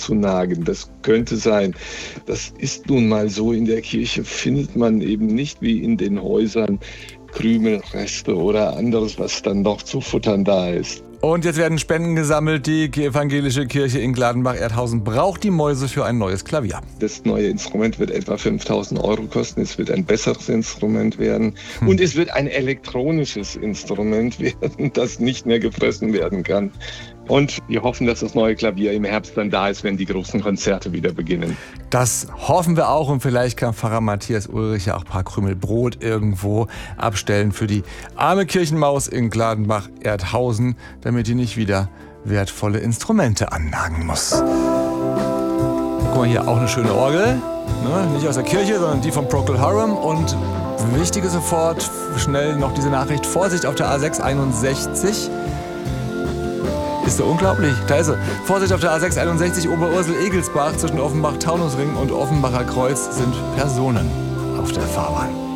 zu nagen. Das könnte sein. Das ist nun mal so. In der Kirche findet man eben nicht wie in den Häusern Krümelreste oder anderes, was dann noch zu futtern da ist. Und jetzt werden Spenden gesammelt. Die evangelische Kirche in Gladenbach-Erdhausen braucht die Mäuse für ein neues Klavier. Das neue Instrument wird etwa 5.000 Euro kosten. Es wird ein besseres Instrument werden. Und es wird ein elektronisches Instrument werden, das nicht mehr gefressen werden kann. Und wir hoffen, dass das neue Klavier im Herbst dann da ist, wenn die großen Konzerte wieder beginnen. Das hoffen wir auch. Und vielleicht kann Pfarrer Matthias Ulrich ja auch ein paar Krümel Brot irgendwo abstellen für die arme Kirchenmaus in Gladenbach-Erdhausen, damit die nicht wieder wertvolle Instrumente annagen muss. Guck mal, hier auch eine schöne Orgel. Ne? Nicht aus der Kirche, sondern die von Procol Harum. Und wichtige sofort, schnell noch diese Nachricht. Vorsicht auf der A661. Ist so unglaublich. Da ist sie. Vorsicht auf der A661 Oberursel-Egelsbach zwischen Offenbach-Taunusring und Offenbacher Kreuz sind Personen auf der Fahrbahn.